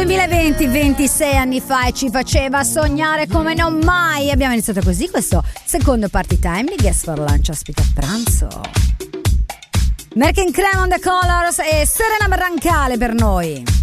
2020, 26 anni fa, e ci faceva sognare come non mai. Abbiamo iniziato così questo secondo party time di Guest for Lunch ospite a pranzo. Merkin Creme on the Colors e Serena Barrancale per noi.